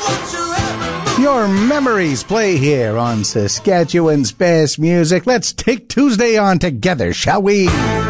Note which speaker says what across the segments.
Speaker 1: Your memories play here on Saskatchewan's Best Music. Let's take Tuesday on together, shall we?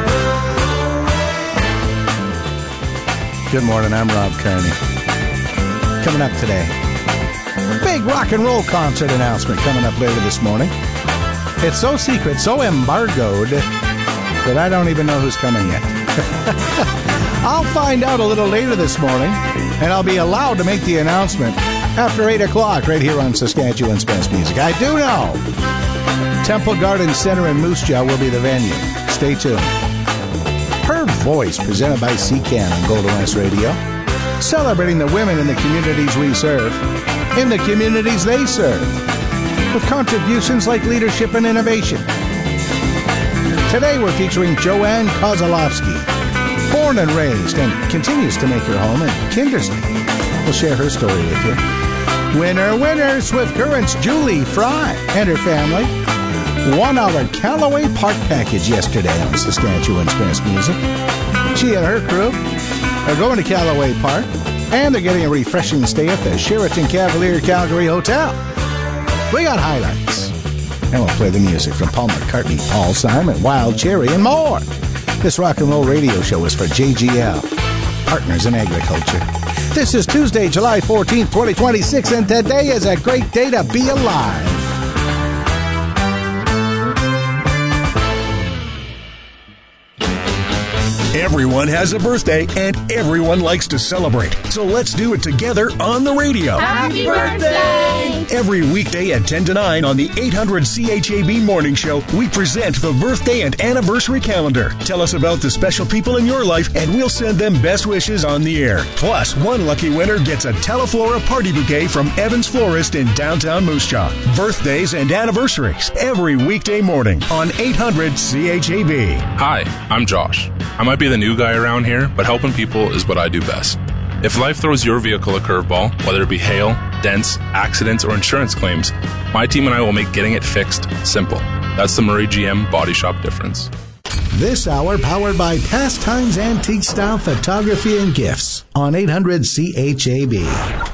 Speaker 1: Good morning, I'm Rob Kearney. Coming up today, big rock and roll concert announcement coming up later this morning. It's so secret, so embargoed, that I don't even know who's coming yet. I'll find out a little later this morning, and I'll be allowed to make the announcement after 8 o'clock right here on Saskatchewan's Best Music. I do know Temple Garden Center in Moose Jaw will be the venue. Stay tuned. Her Voice, presented by CCAN on Golden West Radio, celebrating the women in the communities we serve, in the communities they serve, with contributions like leadership and innovation. Today we're featuring Joanne Kozlowski, born and raised and continues to make her home in Kindersley. We'll share her story with you. Winner, Swift Current's Julie Fry and her family won our Callaway Park package yesterday on Saskatchewan's Best Music. She and her crew are going to Callaway Park, and they're getting a refreshing stay at the Sheraton Cavalier Calgary Hotel. We got highlights, and we'll play the music from Paul McCartney, Paul Simon, Wild Cherry, and more. This rock and roll radio show is for JGL, Partners in Agriculture. This is Tuesday, July 14th, 2026, and today is a great day to be alive.
Speaker 2: Everyone has a birthday, and everyone likes to celebrate. So let's do it together on the radio.
Speaker 3: Happy birthday!
Speaker 2: Every weekday at 10 to 9 on the 800 CHAB Morning Show, we present the birthday and anniversary calendar. Tell us about the special people in your life, and we'll send them best wishes on the air. Plus, one lucky winner gets a Teleflora party bouquet from Evans Florist in downtown Moose Jaw. Birthdays and anniversaries every weekday morning on 800 CHAB.
Speaker 4: Hi, I'm Josh. I might be the new guy around here, but helping people is what I do best. If life throws your vehicle a curveball, whether it be hail, dents, accidents, or insurance claims, my team and I will make getting it fixed simple. That's the Murray GM Body Shop difference.
Speaker 1: This hour powered by Pastimes Antique Style Photography and Gifts on 800 CHAB.